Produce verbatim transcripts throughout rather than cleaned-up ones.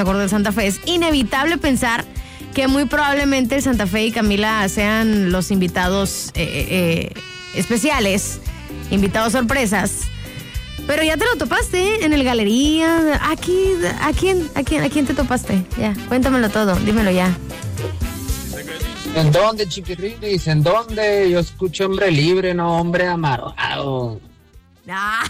acuerdo del Santa Fe, es inevitable pensar que muy probablemente el Santa Fe y Camila sean los invitados eh, eh, especiales, invitados sorpresas. Pero ya te lo topaste, ¿eh? En el galería. Aquí, ¿a quién, a quién, a quién te topaste? Ya, cuéntamelo todo, dímelo ya. ¿En dónde, chiquirritis? ¿En dónde? Yo escucho hombre libre, no hombre amarrado. Ah,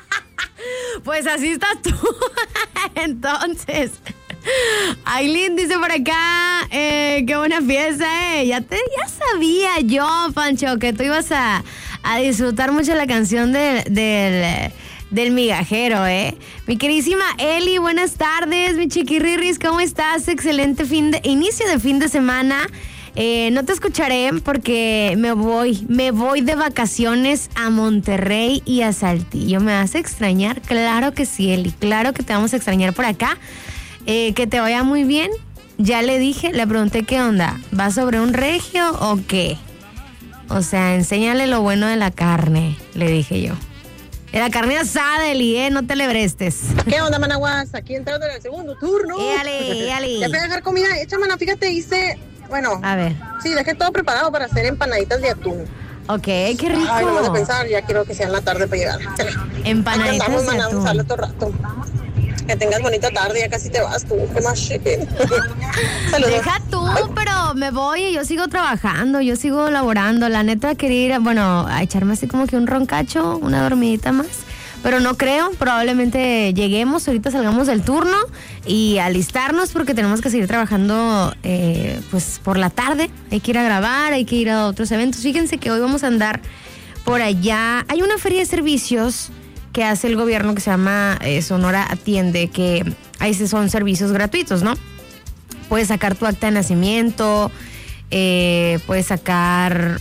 pues así estás tú. Entonces, Aileen dice por acá, eh, qué buena fiesta, eh. Ya te, ya sabía yo, Pancho, que tú ibas a, a disfrutar mucho la canción de, del, del migajero, eh. Mi queridísima Eli, buenas tardes, mi chiquirrirris, ¿cómo estás? Excelente fin de, inicio de fin de semana. Eh, no te escucharé porque me voy, me voy de vacaciones a Monterrey y a Saltillo. ¿Me vas a extrañar? Claro que sí, Eli, claro que te vamos a extrañar por acá. Eh, que te vaya muy bien. Ya le dije, le pregunté qué onda, ¿va sobre un regio o qué? O sea, enséñale lo bueno de la carne, le dije yo. De la carne asada, Eli, eh, no te le brestes. ¿Qué onda, Managuas? Aquí entrando en el segundo turno. Éale, éale. Ya fui a dejar comida hecha, mana, fíjate, hice... Bueno, a ver. Sí, dejé todo preparado para hacer empanaditas de atún. Ok, qué rico. Ay, no me de pensar, ya quiero que sea en la tarde para llegar. Empanaditas Andamos, de maná, atún. un saludo todo rato. Que tengas bonita tarde, ya casi te vas tú. ¿Qué más? Saludos. Deja tú, pero me voy y yo sigo trabajando, yo sigo laborando. La neta quería ir, bueno, a echarme así como que un roncacho, una dormidita más. Pero no creo, probablemente lleguemos, ahorita salgamos del turno y alistarnos porque tenemos que seguir trabajando eh, pues por la tarde. Hay que ir a grabar, hay que ir a otros eventos. Fíjense que hoy vamos a andar por allá. Hay una feria de servicios que hace el gobierno que se llama eh, Sonora Atiende, que ahí son servicios gratuitos, ¿no? Puedes sacar tu acta de nacimiento, eh, puedes sacar...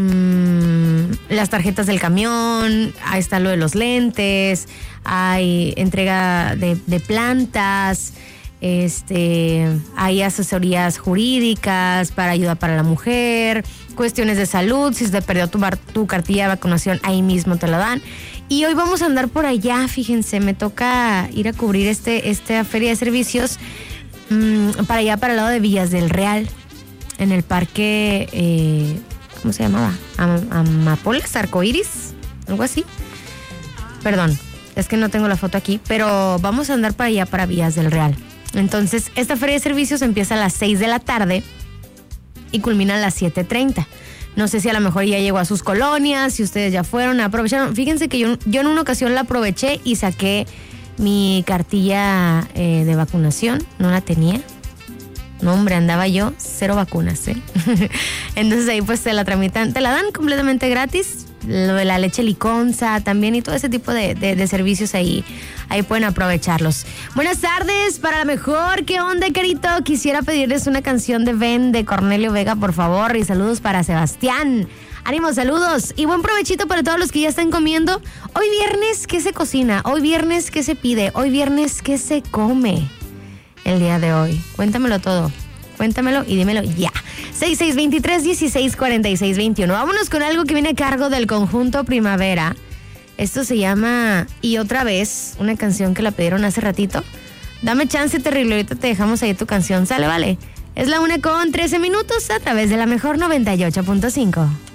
Mm, las tarjetas del camión, ahí está lo de los lentes, hay entrega de, de plantas, este, hay asesorías jurídicas para ayuda para la mujer, cuestiones de salud, si se te perdió tu, bar, tu cartilla de vacunación, ahí mismo te la dan. Y hoy vamos a andar por allá, fíjense, me toca ir a cubrir este, esta feria de servicios mmm, para allá, para el lado de Villas del Real, en el parque... Eh, ¿Cómo se llamaba? Am- Amapolas, Arcoiris, algo así. Perdón, es que no tengo la foto aquí, pero vamos a andar para allá, para Villas del Real. Entonces, esta feria de servicios empieza a las seis de la tarde y culmina a las siete treinta. No sé si a lo mejor ya llegó a sus colonias, si ustedes ya fueron, aprovecharon. Fíjense que yo, yo en una ocasión la aproveché y saqué mi cartilla eh, de vacunación, no la tenía. No, hombre, andaba yo, cero vacunas, ¿eh? Entonces ahí pues te la tramitan, te la dan completamente gratis. Lo de la leche liconza también y todo ese tipo de, de, de servicios ahí, ahí pueden aprovecharlos. Buenas tardes, para la mejor, ¿qué onda, carito? Quisiera pedirles una canción de Ven de Cornelio Vega, por favor, y saludos para Sebastián. Ánimo, saludos y buen provechito para todos los que ya están comiendo. Hoy viernes, ¿qué se cocina? Hoy viernes, ¿qué se pide? Hoy viernes, ¿qué se come el día de hoy? Cuéntamelo todo. Cuéntamelo y dímelo ya. seis seis dos tres, uno seis cuatro seis dos uno. Vámonos con algo que viene a cargo del conjunto Primavera. Esto se llama Y Otra Vez, una canción que la pidieron hace ratito. Dame chance, terrible, ahorita te dejamos ahí tu canción, ¿sale? Vale. Es la una con trece minutos a través de la mejor noventa y ocho punto cinco.